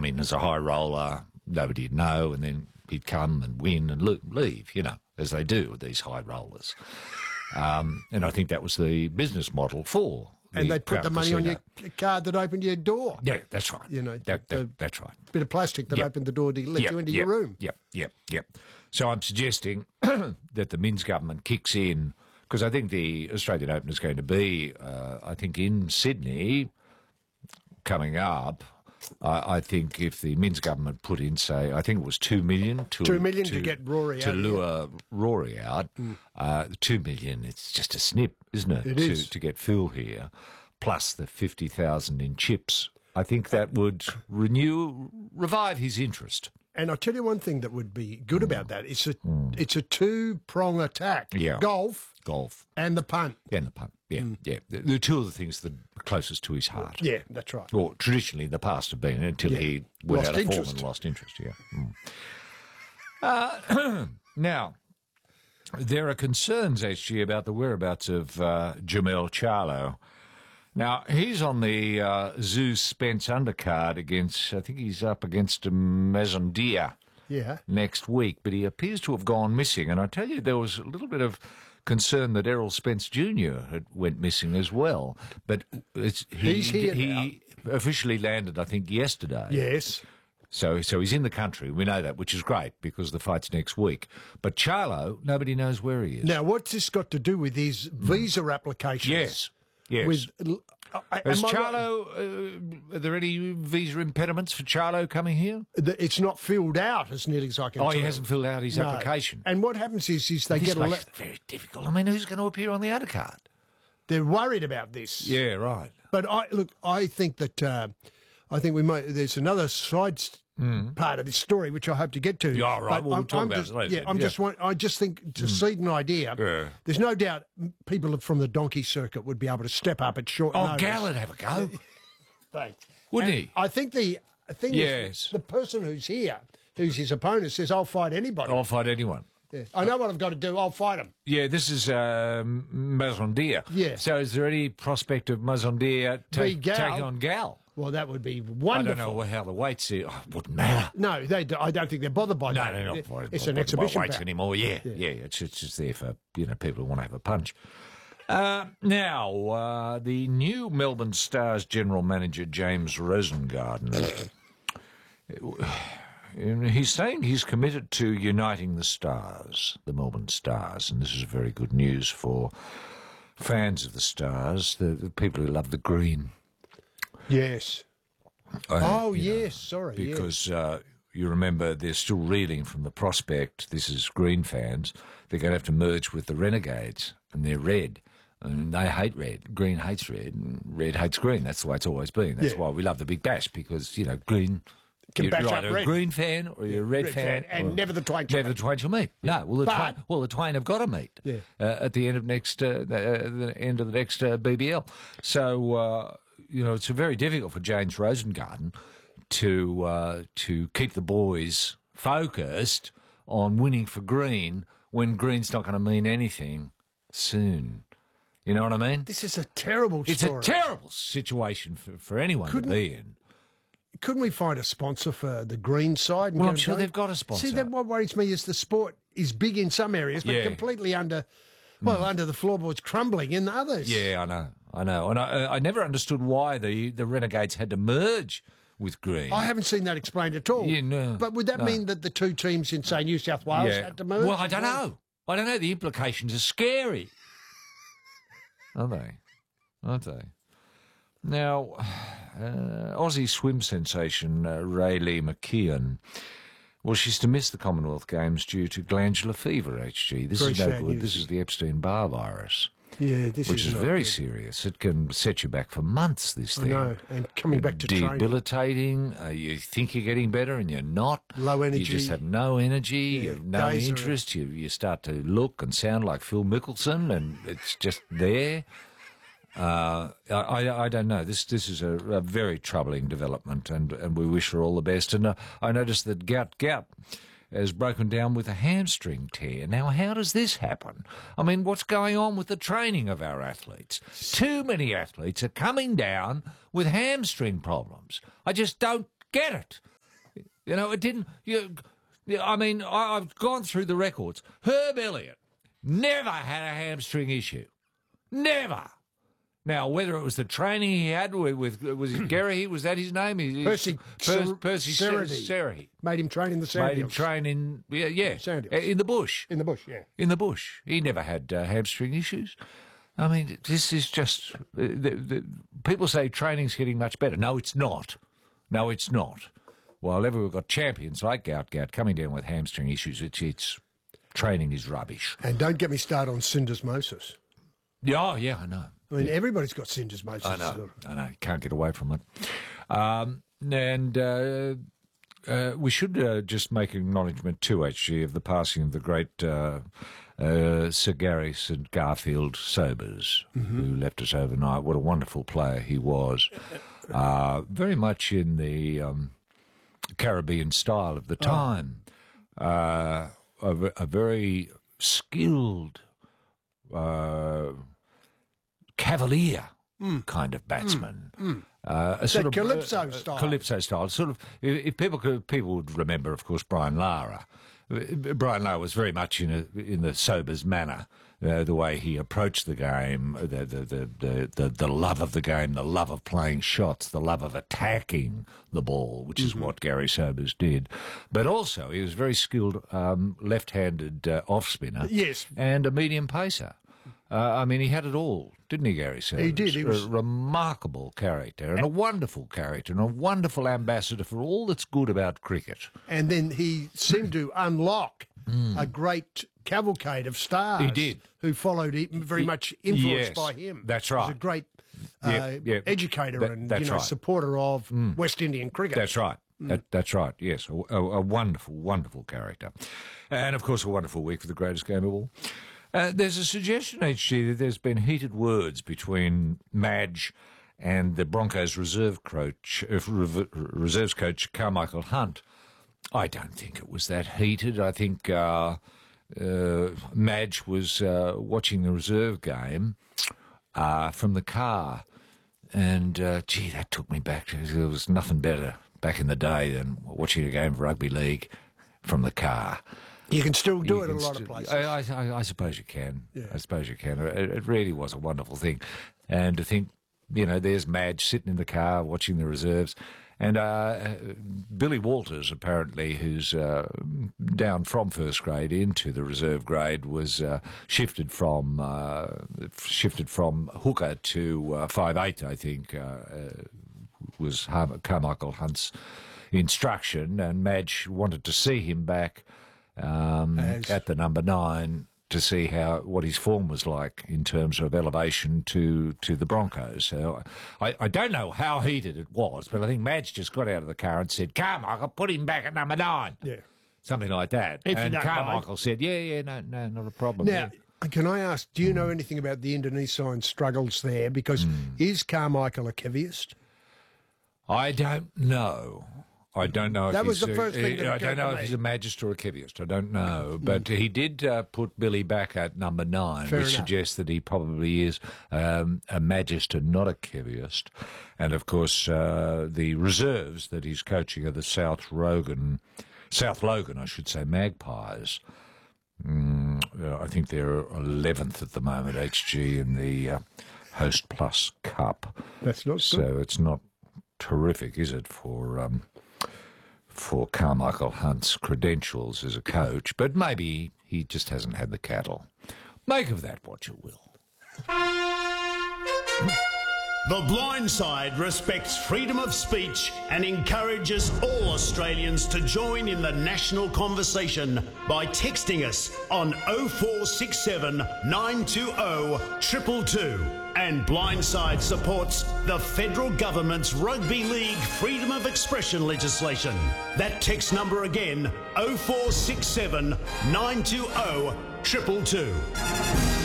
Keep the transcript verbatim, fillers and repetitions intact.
in as a high roller, nobody'd know, and then he'd come and win and lo- leave, you know, as they do with these high rollers. Um, and I think that was the business model for the And they put Crown the money on Casino. your card that opened your door. Yeah, that's right. You know, that, the- that, that's right. Bit of plastic that Yep. opened the door to let Yep, you into yep, your room. Yep, yep, yep. So I'm suggesting that the Minns government kicks in, because I think the Australian Open is going to be, uh, I think, in Sydney coming up. I I think if the Minns government put in, say, I think it was two million to Two million to get Rory to out, lure Rory out. Uh, two million, it's just a snip, isn't it? It to, is. to get Phil here, plus the fifty thousand in chips. I think that would renew, revive his interest. And I'll tell you one thing that would be good about that. It's a it's a two prong attack. Yeah. Golf Golf and the punt. and the punt. Yeah, yeah. The, the two of the things that are closest to his heart. Yeah, that's right. Or traditionally in the past have been until Yeah. he went Lost out of form interest. and lost interest. Yeah. Mm. Uh, now, there are concerns, H G, about the whereabouts of uh, Jamel Charlo. Now, he's on the uh, Zeus Spence undercard against, I think he's up against Mazondia Yeah. next week, but he appears to have gone missing. And I tell you, there was a little bit of concern that Errol Spence Junior had went missing as well. But it's, he, He's here he officially landed, I think, yesterday. Yes. So, so he's in the country. We know that, which is great because the fight's next week. But Charlo, nobody knows where he is. Now, what's this got to do with his visa applications? Yes. Yes. With uh, Is am I right? Charlo, uh, are there any visa impediments for Charlo coming here? The- It's not filled out as nearly as I can Oh, tell. he hasn't filled out his No. application. And what happens is, is they This get a makes le- it very difficult. I mean, who's going to appear on the undercard? they're worried about this. Yeah, right. But I look, I think that uh, I think we might. There's another side s part of this story which I hope to get to. Hmm. Yeah, right. But Well, we'll I'm, talk I'm about just, it later, Yeah, I'm yeah. just. Want, I just think to seed an idea. Yeah. There's no doubt people from the donkey circuit would be able to step up at short Oh, notice. Gallard have a go. Thanks. Wouldn't And he? I think the thing Yes. is, the person who's here, who's his opponent, says, "I'll fight anybody." I'll fight anyone. Yeah. I know what I've got to do. I'll fight him. Yeah, this is um, Mazondia. Yeah. So is there any prospect of Mazondia take, Gal. taking on Gal? Well, that would be I wonderful. don't know how the weights are. Oh, it wouldn't matter. No, they. do- I don't think they're bothered by No, that. they're not. It- worried It's about an exhibition weights bout. anymore. Yeah, yeah. It's, it's just there for you know people who want to have a punch. Uh, now, uh, the new Melbourne Stars general manager James Rosengarten. He's saying he's committed to uniting the Stars, the Melbourne Stars, and this is very good news for fans of the Stars, the, the people who love the green. Yes. Uh, Oh, you know, yes. Sorry. yes. because uh, you remember they're still reeling from the prospect. This is Green fans. They're going to have to merge with the Renegades, and they're red. And they hate red. Green hates red, and red hates green. That's the way it's always been. That's Yeah. why we love the Big Bash, because, you know, green... Can you're bash either up a red. green fan or you're a red, Red fan. fan, and or- never the twain shall Never the twain shall meet. No, well, the, But- twain, well, the twain have got to meet Yeah. uh, at the end of next, uh, the, uh, the end of the next uh, B B L. So, uh, you know, it's very difficult for James Rosengarten to uh, to keep the boys focused on winning for green when green's not going to mean anything soon. You know what I mean? This is a terrible It's story. a terrible situation for, for anyone Couldn't- to be in. Couldn't we find a sponsor for the green side? and Well, get I'm it sure going? they've got a sponsor. See, that what worries me is the sport is big in some areas, but Yeah. completely under, well, under the floorboards, crumbling in others. Yeah, I know, I know, and I, I never understood why the the Renegades had to merge with Green. I haven't seen that explained at all. Yeah, no, but would that no. mean that the two teams in, say, New South Wales had to merge? Well, I don't know. I don't know. The implications are scary. Are they? Aren't they? Now, uh, Aussie swim sensation uh, Rayleigh McKeon. Well, she's to miss the Commonwealth Games due to glandular fever, H G. This Very is no sad good. news. This is the Epstein-Barr virus, Yeah, this which is not very good. serious. It can set you back for months, this I thing. know, and coming back to training. Debilitating. Uh, you think you're getting better and you're not. Low energy. You just have no energy. Yeah, you have no days are- interest. You you start to look and sound like Phil Mickelson, and it's just there. Uh, I, I I don't know. This this is a, a very troubling development, and, and we wish her all the best. And uh, I noticed that Gout Gout has broken down with a hamstring tear. Now, how does this happen? I mean, what's going on with the training of our athletes? Too many athletes are coming down with hamstring problems. I just don't get it. You know, it didn't. You, you, I mean, I, I've gone through the records. Herb Elliott never had a hamstring issue. Never. Now, whether it was the training he had with, with was it Gary, was that his name? He, Percy Per, Percy Ceredy. Ceredy. Made him train in the sand Made him hills. train in, yeah, yeah Sand hills. in the bush. In the bush, yeah. In the bush. He never had uh, hamstring issues. I mean, this is just... Uh, the, the, people say training's getting much better. No, it's not. No, it's not. While ever we've got champions like Gout Gout coming down with hamstring issues, it's, it's training is rubbish. And don't get me started on syndesmosis. Yeah, oh, yeah, I know. I mean, everybody's got syndesmosis. I know, I know. You can't get away from it. Um, and uh, uh, we should uh, just make an acknowledgement too, actually, of the passing of the great uh, uh, Sir Gary St Garfield Sobers, mm-hmm. who left us overnight. What a wonderful player he was. Uh, very much in the um, Caribbean style of the time. Oh. Uh, a, a very skilled... Uh, cavalier mm. kind of batsman. Mm. Mm. Uh, a sort of calypso uh, style. Calypso style. Sort of. If, if people could, people would remember, of course, Brian Lara. Brian Lara was very much in a, in the Sobers manner. Uh, the way he approached the game, the the, the the the the love of the game, the love of playing shots, the love of attacking the ball, which is mm-hmm. what Gary Sobers did. But also, he was very skilled um, left-handed uh, off-spinner. Yes, and a medium pacer. Uh, I mean, he had it all, didn't he, Gary Sobers? He did. He was a remarkable character and a wonderful character and a wonderful ambassador for all that's good about cricket. And then he seemed to unlock mm. a great cavalcade of stars. He did. Who followed him, very much influenced yes, by him. That's right. He was a great uh, yep, yep. educator that, and that's you know, right. supporter of mm. West Indian cricket. That's right. Mm. That, that's right, yes. A, a, a wonderful, wonderful character. And, of course, a wonderful week for the greatest game of all. Uh, there's a suggestion, H G, that there's been heated words between Madge and the Broncos reserve coach, uh, reserves coach Carmichael Hunt. I don't think it was that heated. I think uh, uh, Madge was uh, watching the reserve game uh, from the car, and uh, gee, that took me back to there was nothing better back in the day than watching a game of rugby league from the car. You can still do you it in a lot st- of places. I, I, I suppose you can. Yeah. I suppose you can. It, it really was a wonderful thing. And to think, you know, there's Madge sitting in the car watching the reserves. And uh, Billy Walters, apparently, who's uh, down from first grade into the reserve grade, was uh, shifted from uh, shifted from hooker to uh, five eight, I think, uh, uh, was Carmichael Hunt's instruction. And Madge wanted to see him back Um, at the number nine to see how what his form was like in terms of elevation to, to the Broncos. So I, I don't know how heated it was, but I think Madge just got out of the car and said, Carmichael, put him back at number nine. Yeah. Something like that. If and you don't Carmichael mind. said, yeah, yeah, no, no, not a problem. Now, yeah. can I ask, do you know anything about the Indonesian struggles there? Because mm. is Carmichael a Keviist? I don't know. I don't know. That if was he's the a, first thing that I don't know if me. he's a Magister or a Keviist. I don't know, but mm. he did uh, put Billy back at number nine, Fair which enough. suggests that he probably is um, a Magister, not a Keviist. And of course, uh, the reserves that he's coaching are the South Logan, South Logan, I should say, Magpies. Mm, uh, I think they're eleventh at the moment, H G, in the uh, Host Plus Cup. That's not so good. It's not terrific, is it, for um, for Carmichael Hunt's credentials as a coach? But maybe he just hasn't had the cattle. Make of that what you will. The Blind Side respects freedom of speech and encourages all Australians to join in the national conversation by texting us on oh four six seven, nine two oh, two two two. And Blindside supports the federal government's Rugby League freedom of expression legislation. That text number again, oh four six seven, nine two oh, two two two.